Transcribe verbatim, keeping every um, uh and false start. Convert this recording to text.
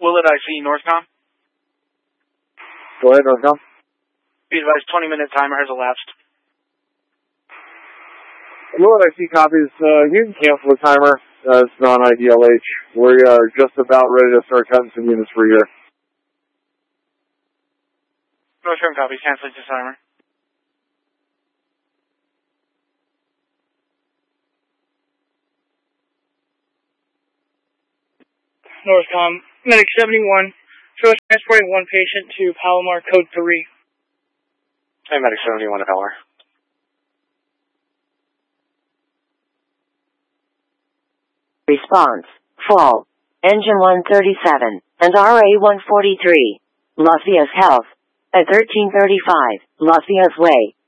Willett I C, Northcom. Go ahead, Northcom. Be advised, twenty minute timer has elapsed. Willett I C copies. Uh, you can cancel the timer. Uh, it's non-I D L H. We are just about ready to start cutting some units for you. Northcom copies, canceling the timer. Northcom, Medic seventy-one, show us transporting one patient to Palomar Code three. Hey, Medic seventy-one to Palomar. Response, full. Engine one thirty-seven, and R A one forty-three. Las Villas Health, at thirteen thirty-five, Las Villas Way.